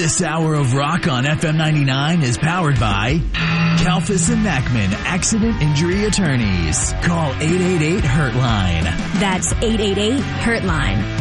This hour of rock on FM 99 is powered by Kalfas and Mackman Accident Injury Attorneys. Call 888-HURT-LINE. That's 888-HURT-LINE.